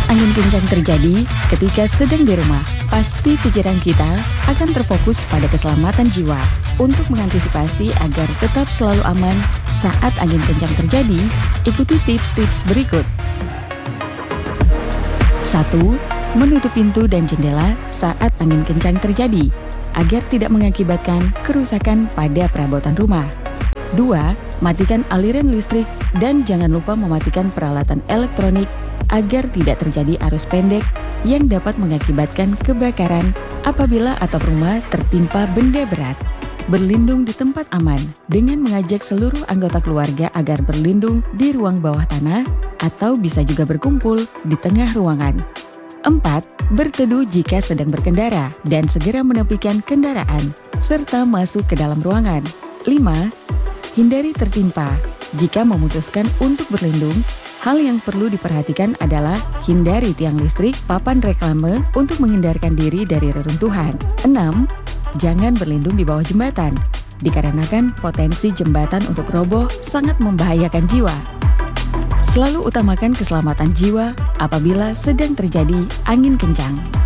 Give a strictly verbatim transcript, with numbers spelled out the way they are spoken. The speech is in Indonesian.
angin kencang terjadi ketika sedang di rumah, pasti pikiran kita akan terfokus pada keselamatan jiwa. Untuk mengantisipasi agar tetap selalu aman saat angin kencang terjadi, ikuti tips-tips berikut. satu. Menutup pintu dan jendela saat angin kencang terjadi, agar tidak mengakibatkan kerusakan pada perabotan rumah. Dua. Matikan aliran listrik dan jangan lupa mematikan peralatan elektronik agar tidak terjadi arus pendek yang dapat mengakibatkan kebakaran apabila atap rumah tertimpa benda berat. Berlindung di tempat aman dengan mengajak seluruh anggota keluarga agar berlindung di ruang bawah tanah atau bisa juga berkumpul di tengah ruangan. Empat. Berteduh jika sedang berkendara dan segera menepikan kendaraan serta masuk ke dalam ruangan. Lima. Hindari tertimpa. Jika memutuskan untuk berlindung, hal yang perlu diperhatikan adalah hindari tiang listrik, papan reklame untuk menghindarkan diri dari reruntuhan. Enam. Jangan berlindung di bawah jembatan, dikarenakan potensi jembatan untuk roboh sangat membahayakan jiwa. Selalu utamakan keselamatan jiwa apabila sedang terjadi angin kencang.